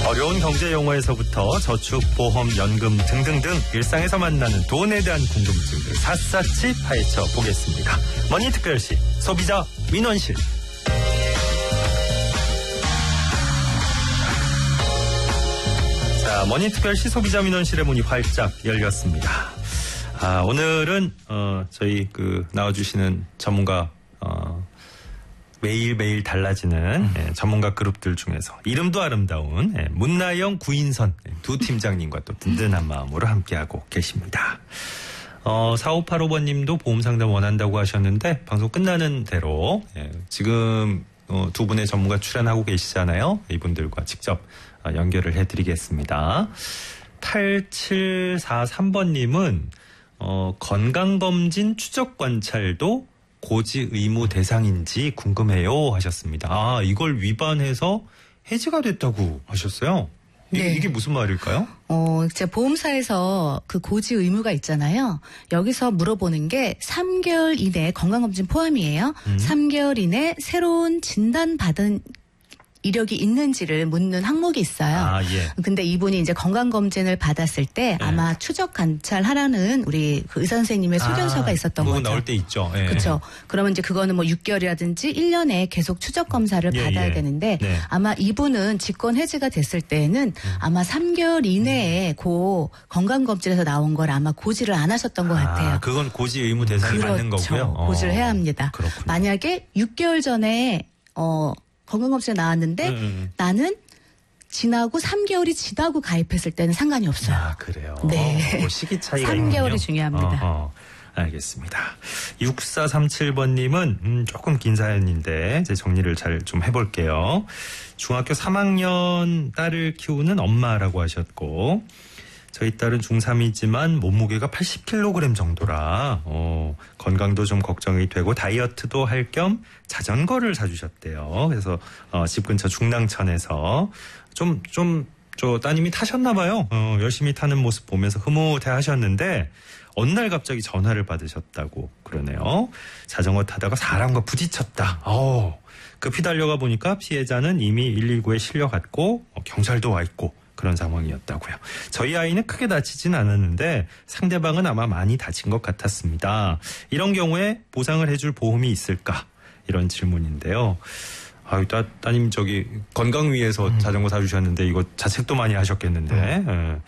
어려운 경제 용어에서부터 저축, 보험, 연금 등등등 일상에서 만나는 돈에 대한 궁금증을 샅샅이 파헤쳐 보겠습니다. 머니특별시 소비자 민원실. 자, 머니특별시 소비자 민원실의 문이 활짝 열렸습니다. 오늘은 저희 나와주시는 전문가 매일매일 달라지는 전문가 그룹들 중에서 이름도 아름다운 문나영, 구인선 두 팀장님과 또 든든한 마음으로 함께하고 계십니다. 4585번님도 보험 상담 원한다고 하셨는데 방송 끝나는 대로 지금 두 분의 전문가 출연하고 계시잖아요. 이분들과 직접 연결을 해드리겠습니다. 8743번님은 건강검진 추적 관찰도 고지 의무 대상인지 궁금해요 하셨습니다. 이걸 위반해서 해지가 됐다고 하셨어요? 네. 이게 무슨 말일까요? 제가 보험사에서 그 고지 의무가 있잖아요. 여기서 물어보는 게 3개월 이내 건강검진 포함이에요. 3개월 이내 새로운 진단받은 이력이 있는지를 묻는 항목이 있어요. 예. 근데 이분이 이제 건강검진을 받았을 때 아마 추적 관찰하라는 우리 그 의사 선생님의 소견서가 있었던 거죠. 나올 때 있죠. 예. 그렇죠. 그러면 이제 그거는 뭐 6개월이라든지 1년에 계속 추적 검사를 받아야 되는데 아마 이분은 직권 해지가 됐을 때에는 아마 3개월 이내에 그 건강검진에서 나온 걸 아마 고지를 안 하셨던 것 같아요. 그건 고지 의무 대상이 맞는 거고요. 고지를 해야 합니다. 그렇군요. 만약에 6개월 전에 건강검진에 나왔는데 나는 지나고 3개월이 지나고 가입했을 때는 상관이 없어요. 그래요? 네. 시기 차이가 3개월이 있군요. 중요합니다. 알겠습니다. 6437번님은 조금 긴 사연인데 이제 정리를 잘 좀 해볼게요. 중학교 3학년 딸을 키우는 엄마라고 하셨고 저희 딸은 중3이지만 몸무게가 80kg 정도라 건강도 좀 걱정이 되고 다이어트도 할 겸 자전거를 사주셨대요. 그래서 집 근처 중랑천에서 저 따님이 타셨나 봐요. 열심히 타는 모습 보면서 흐뭇해 하셨는데 어느 날 갑자기 전화를 받으셨다고 그러네요. 자전거 타다가 사람과 부딪혔다. 급히 달려가 보니까 피해자는 이미 119에 실려갔고 경찰도 와 있고 그런 상황이었다고요. 저희 아이는 크게 다치진 않았는데 상대방은 아마 많이 다친 것 같았습니다. 이런 경우에 보상을 해줄 보험이 있을까? 이런 질문인데요. 따님 건강 위해서 자전거 사주셨는데 이거 자책도 많이 하셨겠는데.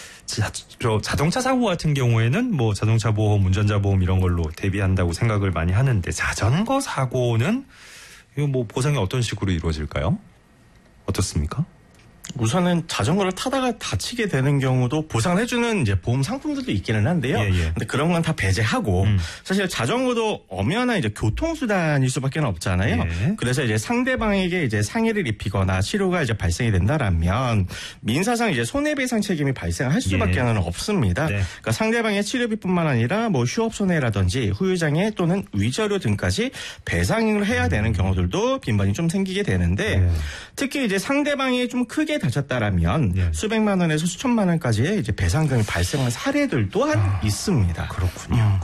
자동차 사고 같은 경우에는 뭐 자동차 보험, 운전자 보험 이런 걸로 대비한다고 생각을 많이 하는데 자전거 사고는 이거 뭐 보상이 어떤 식으로 이루어질까요? 어떻습니까? 우선은 자전거를 타다가 다치게 되는 경우도 보상을 해주는 이제 보험 상품들도 있기는 한데요. 근데 그런 건 다 배제하고 사실 자전거도 엄연한 이제 교통수단일 수밖에 없잖아요. 그래서 이제 상대방에게 이제 상해를 입히거나 치료가 이제 발생이 된다라면 민사상 이제 손해배상 책임이 발생할 수밖에 없습니다. 그러니까 상대방의 치료비뿐만 아니라 뭐 휴업 손해라든지 후유장애 또는 위자료 등까지 배상을 해야 되는 경우들도 빈번히 좀 생기게 되는데 특히 이제 상대방이 좀 크게 다쳤다라면 수백만 원에서 수천만 원까지의 이제 배상금이 발생한 사례들 또한 있습니다. 그렇군요.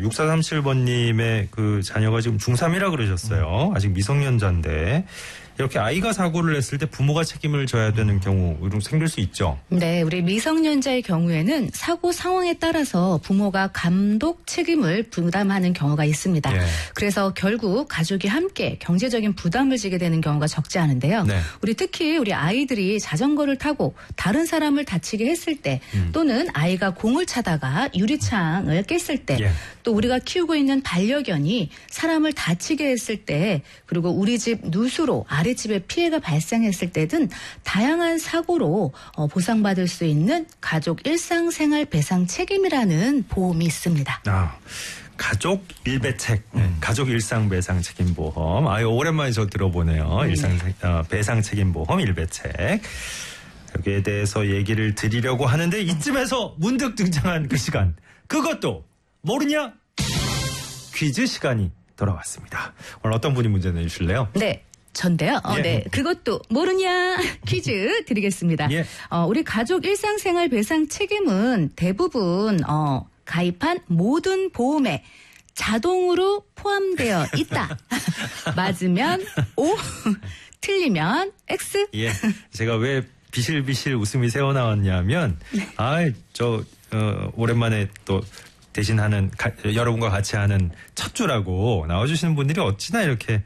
6437번님의 그 자녀가 지금 중3이라 그러셨어요. 아직 미성년자인데 이렇게 아이가 사고를 냈을 때 부모가 책임을 져야 되는 경우 생길 수 있죠. 네, 우리 미성년자의 경우에는 사고 상황에 따라서 부모가 감독 책임을 부담하는 경우가 있습니다. 그래서 결국 가족이 함께 경제적인 부담을 지게 되는 경우가 적지 않은데요. 우리 특히 우리 아이들이 자전거를 타고 다른 사람을 다치게 했을 때 또는 아이가 공을 차다가 유리창을 깼을 때 또 우리가 키우고 있는 반려견이 사람을 다치게 했을 때 그리고 우리 집 누수로 아랫집에 피해가 발생했을 때든 다양한 사고로 보상받을 수 있는 가족 일상생활 배상 책임이라는 보험이 있습니다. 가족 일배책, 가족 일상배상 책임보험. 오랜만에 저 들어보네요. 배상 책임보험 일배책. 여기에 대해서 얘기를 드리려고 하는데 이쯤에서 문득 등장한 그 시간. 그것도 모르냐? 퀴즈 시간이 돌아왔습니다. 오늘 어떤 분이 문제 내주실래요? 네. 전데요. 네. 그것도 모르냐 퀴즈 드리겠습니다. 우리 가족 일상생활 배상 책임은 대부분 가입한 모든 보험에 자동으로 포함되어 있다. 맞으면 O, 틀리면 X. 제가 왜 비실비실 웃음이 새어나왔냐면, 오랜만에 또 대신하는, 여러분과 같이 하는 첫 주라고 나와주시는 분들이 어찌나 이렇게,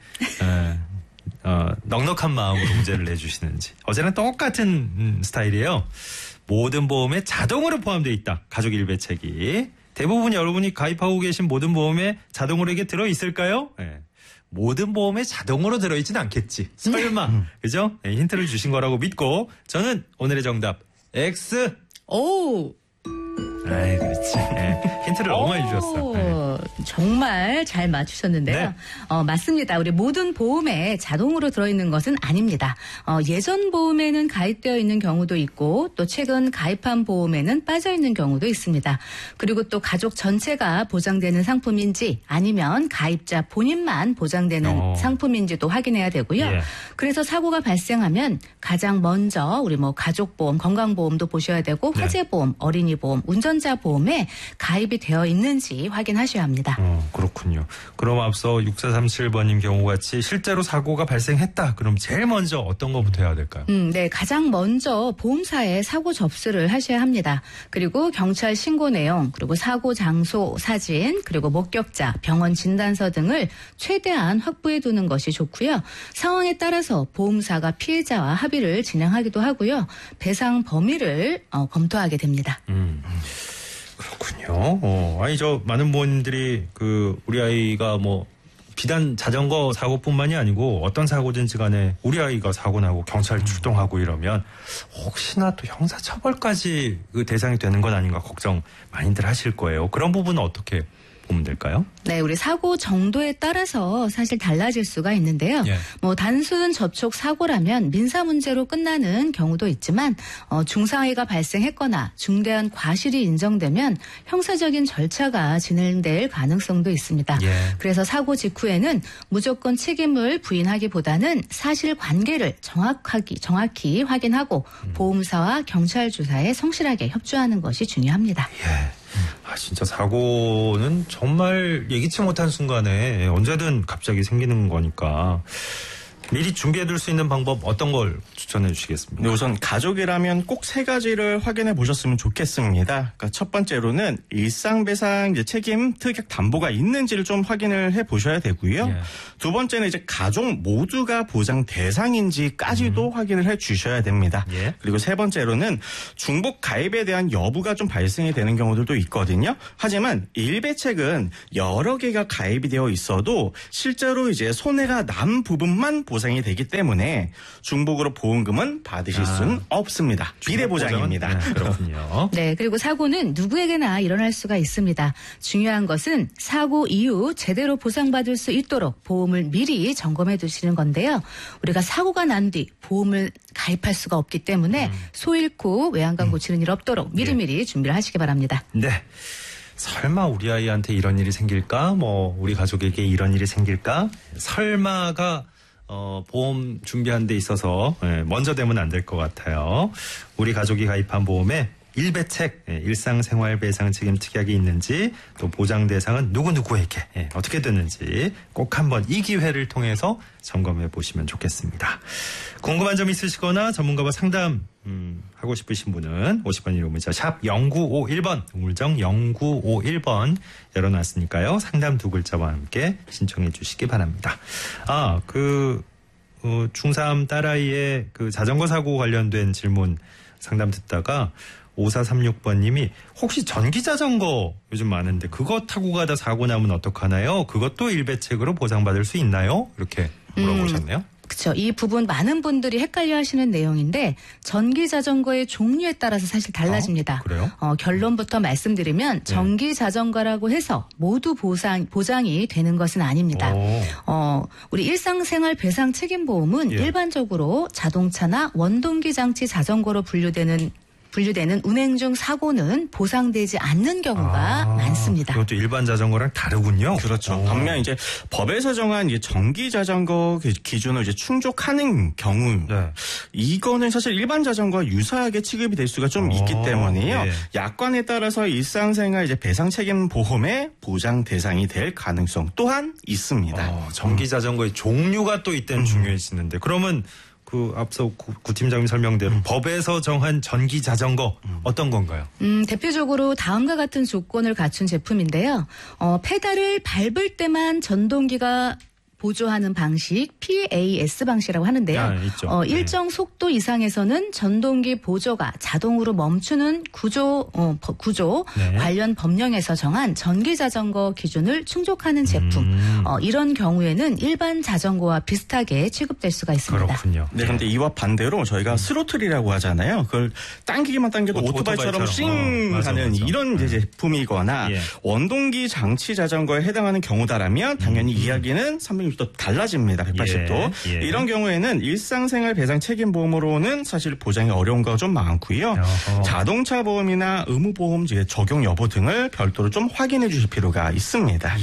넉넉한 마음으로 문제를 내주시는지. 어제는 똑같은 스타일이에요. 모든 보험에 자동으로 포함되어 있다. 가족 일배책이. 대부분 여러분이 가입하고 계신 모든 보험에 자동으로 이게 들어있을까요? 네. 모든 보험에 자동으로 들어있진 않겠지. 설마. 그죠? 네, 힌트를 주신 거라고 믿고 저는 오늘의 정답 X. 오. 아이, 그렇지. 네, 힌트를 너무 많이 주셨어. 네. 정말 잘 맞추셨는데요. 네. 맞습니다. 우리 모든 보험에 자동으로 들어있는 것은 아닙니다. 예전 보험에는 가입되어 있는 경우도 있고 또 최근 가입한 보험에는 빠져있는 경우도 있습니다. 그리고 또 가족 전체가 보장되는 상품인지 아니면 가입자 본인만 보장되는 상품인지도 확인해야 되고요. 예. 그래서 사고가 발생하면 가장 먼저 우리 가족보험, 건강보험도 보셔야 되고 화재보험, 어린이보험, 운전자 보험에 가입이 되어 있는지 확인하셔야 합니다. 그렇군요. 그럼 앞서 6437번님 경우같이 실제로 사고가 발생했다. 그럼 제일 먼저 어떤 것부터 해야 될까요? 네, 가장 먼저 보험사에 사고 접수를 하셔야 합니다. 그리고 경찰 신고 내용, 그리고 사고 장소 사진, 그리고 목격자, 병원 진단서 등을 최대한 확보해 두는 것이 좋고요. 상황에 따라서 보험사가 피해자와 합의를 진행하기도 하고요. 배상 범위를 검토하게 됩니다. 그렇군요. 많은 부모님들이 우리 아이가 비단 자전거 사고뿐만이 아니고 어떤 사고든지 간에 우리 아이가 사고 나고 경찰 출동하고 이러면 혹시나 또 형사처벌까지 대상이 되는 건 아닌가 걱정 많이들 하실 거예요. 그런 부분은 어떻게 보면 될까요? 네, 우리 사고 정도에 따라서 사실 달라질 수가 있는데요. 예. 단순 접촉 사고라면 민사 문제로 끝나는 경우도 있지만 중상해가 발생했거나 중대한 과실이 인정되면 형사적인 절차가 진행될 가능성도 있습니다. 예. 그래서 사고 직후에는 무조건 책임을 부인하기보다는 사실관계를 정확히 확인하고 보험사와 경찰 조사에 성실하게 협조하는 것이 중요합니다. 예. 진짜 사고는 정말 예기치 못한 순간에 언제든 갑자기 생기는 거니까 미리 준비해둘 수 있는 방법 어떤 걸 추천해 주시겠습니까? 네, 우선 가족이라면 꼭 3가지를 확인해 보셨으면 좋겠습니다. 그러니까 첫 번째로는 일상배상 책임 특약 담보가 있는지를 좀 확인을 해 보셔야 되고요. 예. 두 번째는 가족 모두가 보장 대상인지까지도 확인을 해 주셔야 됩니다. 예. 그리고 세 번째로는 중복 가입에 대한 여부가 좀 발생이 되는 경우들도 있거든요. 하지만 일배책은 여러 개가 가입이 되어 있어도 실제로 손해가 난 부분만 보상이 되기 때문에 중복으로 보험금은 받으실 수는 없습니다. 비례보장입니다. 네, 그렇군요. 네, 그리고 사고는 누구에게나 일어날 수가 있습니다. 중요한 것은 사고 이후 제대로 보상받을 수 있도록 보험을 미리 점검해 두시는 건데요. 우리가 사고가 난 뒤 보험을 가입할 수가 없기 때문에 소 잃고 외양간 고치는 일 없도록 미리미리 준비를 하시기 바랍니다. 네. 설마 우리 아이한테 이런 일이 생길까? 우리 가족에게 이런 일이 생길까? 설마가 보험 준비하는 데 있어서 먼저 되면 안 될 것 같아요. 우리 가족이 가입한 보험에 일배책, 일상생활배상 책임 특약이 있는지 또 보장 대상은 누구누구에게 어떻게 되는지 꼭 한번 이 기회를 통해서 점검해 보시면 좋겠습니다. 궁금한 점 있으시거나 전문가와 상담 하고 싶으신 분은 50번 유료 문자 샵 0951번 우물정 0951번 열어놨으니까요. 상담 2글자와 함께 신청해 주시기 바랍니다. 중3 딸아이의 자전거 사고 관련된 질문 상담 듣다가 5436번님이 혹시 전기자전거 요즘 많은데 그거 타고 가다 사고 나면 어떡하나요? 그것도 일배책으로 보상받을 수 있나요? 이렇게 물어보셨네요. 그렇죠. 이 부분 많은 분들이 헷갈려 하시는 내용인데 전기자전거의 종류에 따라서 사실 달라집니다. 그래요? 결론부터 말씀드리면 전기자전거라고 해서 모두 보장이 되는 것은 아닙니다. 우리 일상생활 배상 책임보험은 일반적으로 자동차나 원동기 장치 자전거로 분류되는 운행 중 사고는 보상되지 않는 경우가 많습니다. 그것도 일반 자전거랑 다르군요. 그렇죠. 반면 법에서 정한 전기 자전거 기준을 충족하는 경우, 이거는 사실 일반 자전거와 유사하게 취급이 될 수가 좀 있기 때문에요. 약관에 따라서 일상생활 배상 책임 보험의 보장 대상이 될 가능성 또한 있습니다. 전기 자전거의 종류가 또 이때는 중요해지는데 그러면 그 앞서 구 팀장님 설명대로 법에서 정한 전기 자전거 어떤 건가요? 대표적으로 다음과 같은 조건을 갖춘 제품인데요. 페달을 밟을 때만 전동기가 보조하는 방식 PAS 방식이라고 하는데요. 일정 속도 이상에서는 전동기 보조가 자동으로 멈추는 구조 네. 관련 법령에서 정한 전기 자전거 기준을 충족하는 제품. 이런 경우에는 일반 자전거와 비슷하게 취급될 수가 있습니다. 그렇군요. 네, 그런데 이와 반대로 저희가 스로틀이라고 하잖아요. 그걸 당기기만 당겨도 오토바이처럼 싱 하는 이런 이제 제품이거나 원동기 장치 자전거에 해당하는 경우다라면 당연히 이야기는 360도 달라집니다. 180도. 이런 경우에는 일상생활 배상 책임보험으로는 사실 보장이 어려운 거가 좀 많고요. 자동차 보험이나 의무보험 적용 여부 등을 별도로 좀 확인해 주실 필요가 있습니다.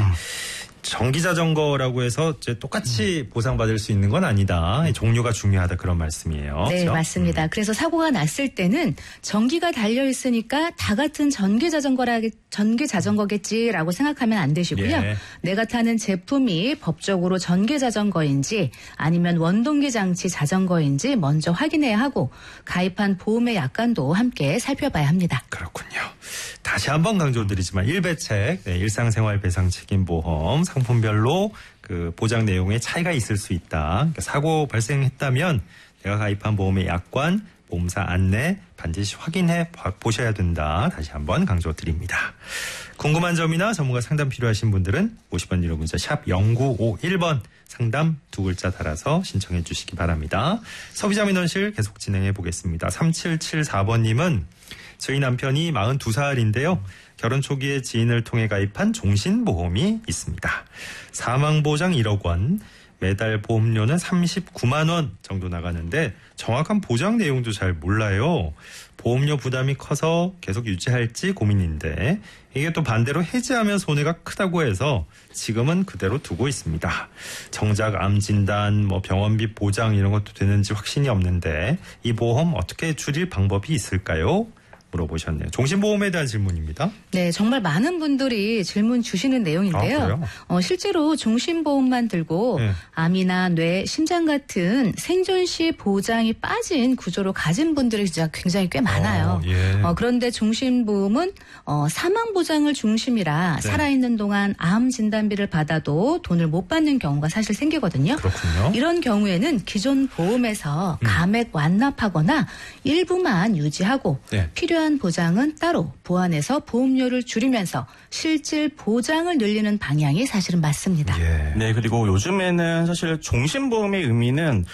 전기자전거라고 해서 이제 똑같이 보상받을 수 있는 건 아니다. 종류가 중요하다 그런 말씀이에요. 네, 그렇죠? 맞습니다. 그래서 사고가 났을 때는 전기가 달려 있으니까 다 같은 전기자전거겠지라고 생각하면 안 되시고요. 내가 타는 제품이 법적으로 전기자전거인지 아니면 원동기 장치 자전거인지 먼저 확인해야 하고 가입한 보험의 약관도 함께 살펴봐야 합니다. 그렇군요. 다시 한번 강조드리지만 일배책, 일상생활 배상 책임보험 상품별로 그 보장 내용에 차이가 있을 수 있다. 그러니까 사고 발생했다면 내가 가입한 보험의 약관, 보험사 안내 반드시 확인해 보셔야 된다. 다시 한번 강조드립니다. 궁금한 점이나 전문가 상담 필요하신 분들은 50원 유료 문자 샵 0951번 상담 두 글자 달아서 신청해 주시기 바랍니다. 소비자민원실 계속 진행해 보겠습니다. 3774번님은 저희 남편이 42살인데요. 결혼 초기에 지인을 통해 가입한 종신보험이 있습니다. 사망보장 1억 원, 매달 보험료는 39만 원 정도 나가는데 정확한 보장 내용도 잘 몰라요. 보험료 부담이 커서 계속 유지할지 고민인데 이게 또 반대로 해지하면 손해가 크다고 해서 지금은 그대로 두고 있습니다. 정작 암 진단, 병원비 보장 이런 것도 되는지 확신이 없는데 이 보험 어떻게 줄일 방법이 있을까요? 물어보셨네요. 종신보험에 대한 질문입니다. 네, 정말 많은 분들이 질문 주시는 내용인데요. 실제로 종신보험만 들고 암이나 뇌, 심장 같은 생존 시 보장이 빠진 구조로 가진 분들이 진짜 굉장히 꽤 많아요. 그런데 종신보험은 사망보장을 중심이라 살아있는 동안 암 진단비를 받아도 돈을 못 받는 경우가 사실 생기거든요. 그렇군요. 이런 경우에는 기존 보험에서 감액 완납하거나 일부만 유지하고 필요한 보장은 따로 보완해서 보험료를 줄이면서 실질 보장을 늘리는 방향이 사실은 맞습니다. 네, 그리고 요즘에는 사실 종신보험의 의미는